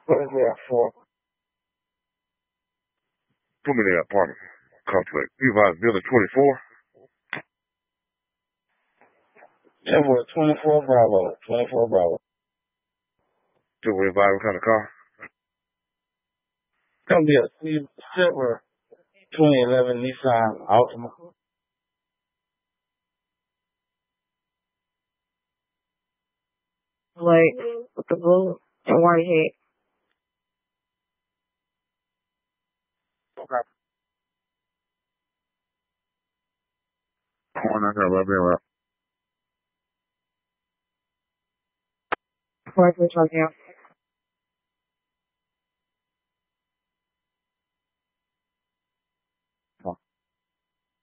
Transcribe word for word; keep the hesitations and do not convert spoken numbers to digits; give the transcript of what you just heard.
What is that for? Put me in that apartment complex. Levi's building twenty-four. That was twenty-four Bravo. twenty-four Bravo. Do we buy what kind of car? It's gonna be a silver twenty eleven Nissan Altima. Like with the blue and white hat. Okay. Corner, I got right there. Right, right now.